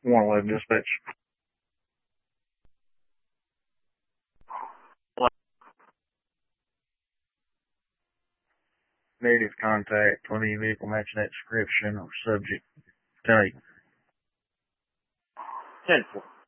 111 dispatch. Negative contact, 20 vehicle matching that description or subject. 10-8. 10-4.